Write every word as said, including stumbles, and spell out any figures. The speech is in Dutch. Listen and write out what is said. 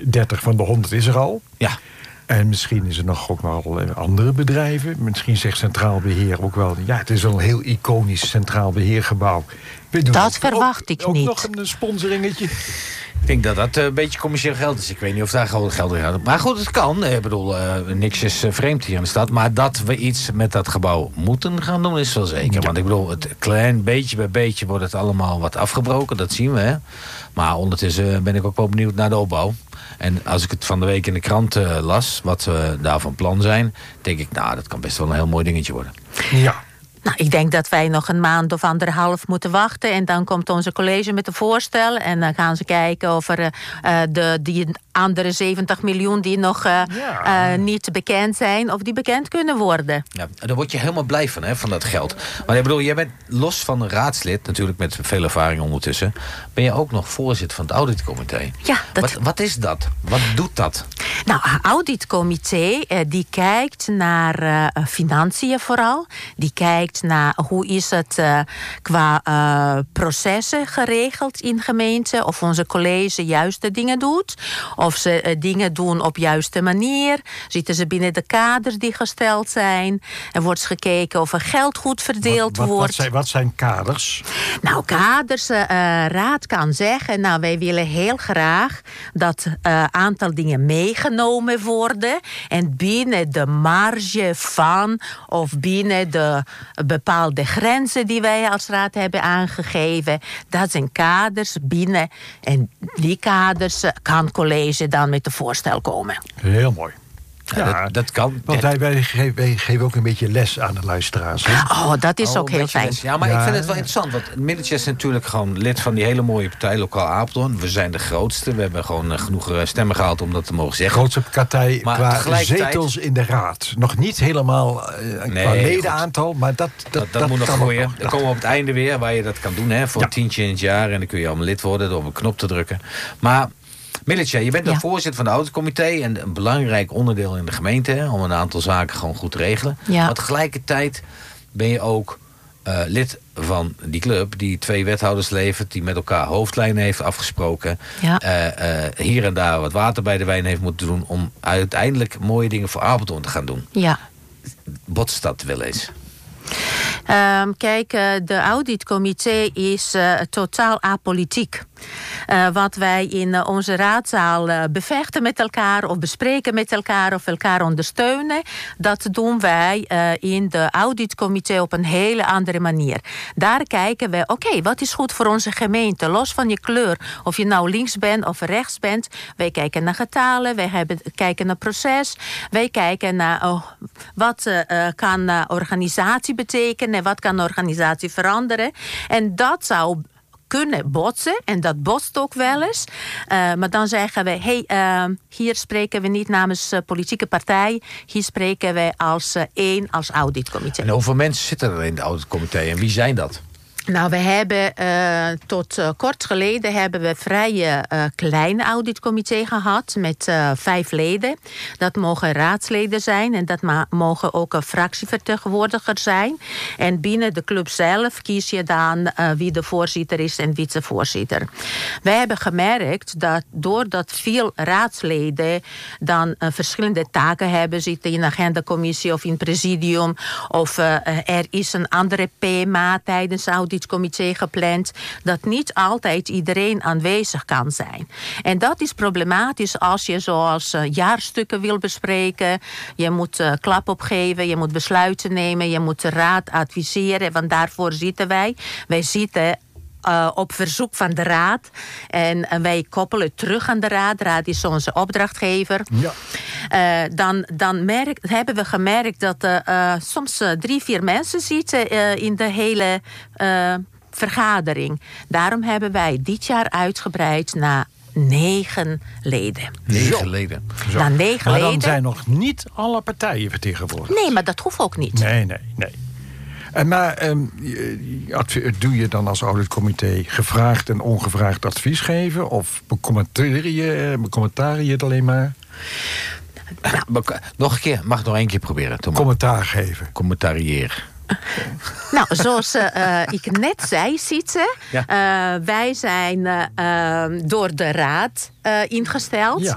dertig van de honderd is er al. Ja. En misschien is er nog ook wel andere bedrijven. Misschien zegt Centraal Beheer ook wel... ja, het is wel een heel iconisch Centraal Beheergebouw. Dat verwacht ik ook niet. Ook nog een sponsoringetje. Ik denk dat dat uh, een beetje commercieel geld is. Ik weet niet of daar gewoon geld in gaat. Maar goed, het kan. Ik bedoel, uh, niks is uh, vreemd hier in de stad. Maar dat we iets met dat gebouw moeten gaan doen, is wel zeker. Ja. Want ik bedoel, het klein beetje bij beetje wordt het allemaal wat afgebroken. Dat zien we, hè. Maar ondertussen ben ik ook wel benieuwd naar de opbouw. En als ik het van de week in de krant uh, las, wat uh, daar van plan zijn, denk ik, nou, dat kan best wel een heel mooi dingetje worden. Ja. Nou, ik denk dat wij nog een maand of anderhalf moeten wachten. En dan komt onze college met een voorstel. En dan gaan ze kijken of er uh, de, die andere zeventig miljoen die nog uh, ja. uh, niet bekend zijn, of die bekend kunnen worden. Ja, daar word je helemaal blij van, hè, van dat geld. Maar ik bedoel, jij bent los van een raadslid, natuurlijk met veel ervaring ondertussen, ben je ook nog voorzitter van het auditcomité. Ja, dat... wat, wat is dat? Wat doet dat? Nou, het auditcomité uh, die kijkt naar uh, financiën vooral. Die kijkt naar hoe is het uh, qua uh, processen geregeld in gemeenten. Of onze college juiste dingen doet. Of ze uh, dingen doen op juiste manier. Zitten ze binnen de kaders die gesteld zijn. Er wordt gekeken of er geld goed verdeeld wat, wat, wordt. Wat zijn, wat zijn kaders? Nou, kaders, uh, raad kan zeggen, nou, wij willen heel graag dat een uh, aantal dingen meegenomen worden. En binnen de marge van, of binnen de bepaalde grenzen die wij als raad hebben aangegeven. Dat zijn kaders binnen. En die kaders uh, kan college dan met een voorstel komen. Heel mooi. Ja, ja, dat, dat kan. Want wij, wij, geven, wij geven ook een beetje les aan de luisteraars. Hè? Oh, dat is oh, ook heel fijn. Les. Ja, maar ja. ik vind het wel interessant. Want Milletjes is natuurlijk gewoon lid van die hele mooie partij, Lokaal Apeldoorn. We zijn de grootste. We hebben gewoon uh, genoeg uh, stemmen gehaald om dat te mogen zeggen. Grootste partij maar qua tegelijkertijd... zetels in de raad. Nog niet helemaal uh, nee, qua ledenaantal, maar dat, dat, dat, dat, dat moet nog groeien. Nog. Dan komen we op het einde weer waar je dat kan doen. Hè, voor ja. een tientje in het jaar. En dan kun je allemaal lid worden door op een knop te drukken. Maar... Miletje, je bent de ja. voorzitter van het auditcomité en een belangrijk onderdeel in de gemeente, hè, om een aantal zaken gewoon goed te regelen. Ja. Maar tegelijkertijd ben je ook uh, lid van die club die twee wethouders levert, die met elkaar hoofdlijnen heeft afgesproken. Ja. Uh, uh, hier en daar wat water bij de wijn heeft moeten doen om uiteindelijk mooie dingen voor Apeldoorn te gaan doen. Ja. Botst dat wel eens? Um, kijk, uh, de auditcomité is uh, totaal apolitiek. Uh, wat wij in uh, onze raadzaal uh, bevechten met elkaar of bespreken met elkaar of elkaar ondersteunen, dat doen wij uh, in de auditcomité op een hele andere manier. Daar kijken we, oké, okay, wat is goed voor onze gemeente? Los van je kleur, of je nou links bent of rechts bent. Wij kijken naar getalen, wij hebben, kijken naar proces. Wij kijken naar oh, wat uh, kan uh, organisatie betekenen, wat kan organisatie veranderen. En dat zou kunnen botsen, en dat botst ook wel eens. Uh, maar dan zeggen we, hey, uh, hier spreken we niet namens uh, politieke partij, hier spreken we als uh, één, als auditcomité. En hoeveel mensen zitten er in het auditcomité en wie zijn dat? Nou, we hebben uh, tot uh, kort geleden hebben we vrij uh, kleine auditcomité gehad met uh, vijf leden. Dat mogen raadsleden zijn en dat ma- mogen ook een fractievertegenwoordiger zijn. En binnen de club zelf kies je dan uh, wie de voorzitter is en vicevoorzitter. Wij hebben gemerkt dat doordat veel raadsleden dan uh, verschillende taken hebben, zitten in de agendacommissie of in het presidium, of uh, er is een andere P M A tijdens de auditcomité gepland, dat niet altijd iedereen aanwezig kan zijn. En dat is problematisch als je zoals uh, jaarstukken wil bespreken. Je moet uh, klap opgeven, je moet besluiten nemen, je moet de raad adviseren, want daarvoor zitten wij. Wij zitten Uh, op verzoek van de raad. En uh, wij koppelen terug aan de raad. De raad is onze opdrachtgever. Ja. Uh, dan dan merk, hebben we gemerkt dat uh, uh, soms uh, drie, vier mensen zitten uh, in de hele uh, vergadering. Daarom hebben wij dit jaar uitgebreid naar negen leden. Negen leden. Zo. Na negen maar leden. Dan zijn nog niet alle partijen vertegenwoordigd. Nee, maar dat hoeft ook niet. Nee, nee, nee. En maar um, doe je dan als auditcomité gevraagd en ongevraagd advies geven? Of becommenteer je, becommenteer je het alleen maar? Nou, nog een keer, mag ik nog één keer proberen. Thomas. Commentaar geven. Commentariëren. Nou, zoals uh, ik net zei, Sietse, ja. uh, wij zijn uh, uh, door de raad uh, ingesteld. Ja.